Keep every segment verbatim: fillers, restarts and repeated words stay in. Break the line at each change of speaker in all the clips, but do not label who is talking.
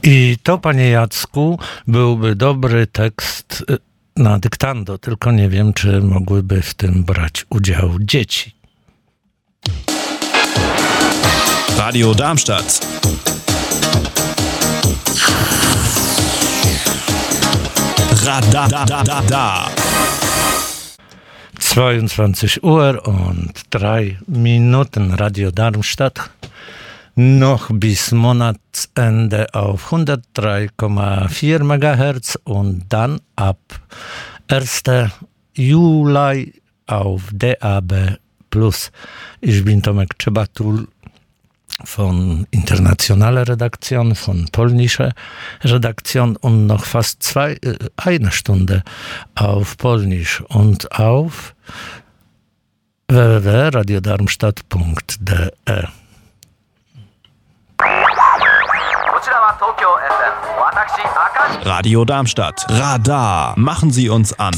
I to, panie Jacku, byłby dobry tekst na dyktando, tylko nie wiem, czy mogłyby w tym brać udział dzieci.
Radio Darmstadt. Radadadada.
zweiundzwanzig Uhr und drei Minuten Radio Darmstadt. Noch bis Monatsende auf hundertdrei Komma vier Megahertz und dann ab ersten Juli auf D A B plus. Ich bin Tomek Czebatul von Internationale Redaktion, von Polnische Redaktion und noch fast zwei, äh, eine Stunde auf Polnisch und auf w w w punkt radio darmstadt punkt d e.
Radio Darmstadt. Radar. Machen Sie uns an.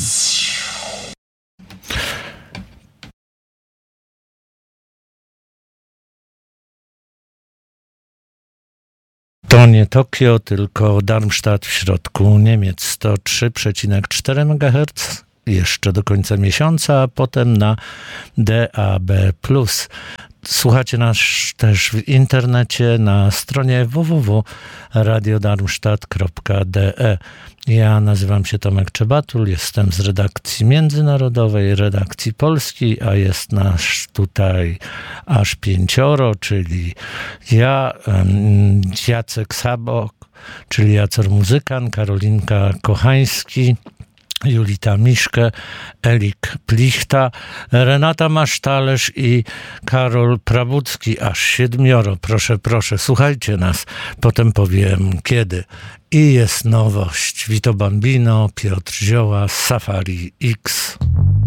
To nie Tokio, tylko Darmstadt w środku Niemiec. sto trzy przecinek cztery Megahertz jeszcze do końca miesiąca, a potem na D A B plus. Słuchacie nas też w internecie na stronie w w w kropka radio darmstadt kropka d e. Ja nazywam się Tomek Czebatul, jestem z redakcji międzynarodowej, redakcji polskiej, a jest nas tutaj aż pięcioro, czyli ja, Jacek Sabok, czyli Jacor Muzykan, Karolinka Kochański, Julita Miszke, Elik Plichta, Renata Masztalerz i Karol Prabucki, aż siedmioro. Proszę, proszę, słuchajcie nas, potem powiem kiedy. I jest nowość. Vito Bambino, Piotr Zioła, Safari X.